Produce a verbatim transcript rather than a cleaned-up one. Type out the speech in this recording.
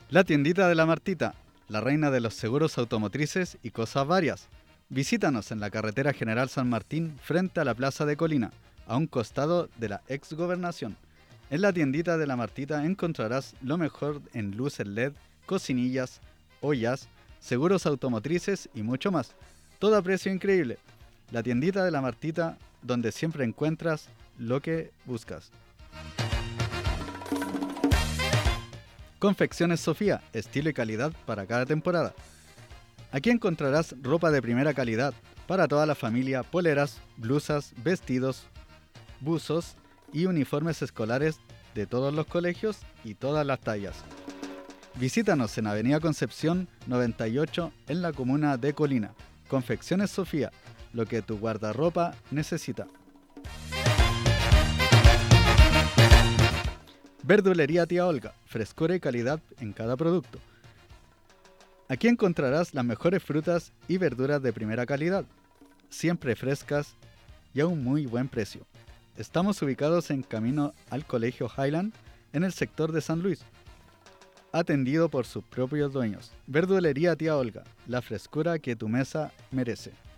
La tiendita de la Martita, la reina de los seguros automotrices y cosas varias. Visítanos en la carretera General San Martín frente a la Plaza de Colina, a un costado de la ex gobernación. En la tiendita de la Martita encontrarás lo mejor en luces L E D, cocinillas, ollas, seguros automotrices y mucho más. Todo a precio increíble. La tiendita de la Martita, donde siempre encuentras lo que buscas. Confecciones Sofía, estilo y calidad para cada temporada. Aquí encontrarás ropa de primera calidad para toda la familia, poleras, blusas, vestidos, buzos y uniformes escolares de todos los colegios y todas las tallas. Visítanos en Avenida Concepción noventa y ocho en la comuna de Colina. Confecciones Sofía, lo que tu guardarropa necesita. Verdulería Tía Olga, frescura y calidad en cada producto. Aquí encontrarás las mejores frutas y verduras de primera calidad, siempre frescas y a un muy buen precio. Estamos ubicados en camino al Colegio Highland, en el sector de San Luis, atendido por sus propios dueños. Verdulería Tía Olga, la frescura que tu mesa merece.